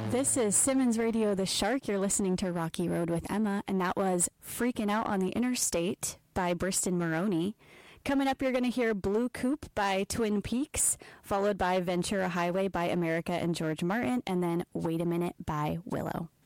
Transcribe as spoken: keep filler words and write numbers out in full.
This is Simmons Radio, The Shark. You're listening to Rocky Road with Emma, and that was Freaking Out on the Interstate by Briston Maroney. Coming up, you're going to hear Blue Coupe by Twin Peaks, followed by Ventura Highway by America and George Martin, and then Wait a Minute by Willow.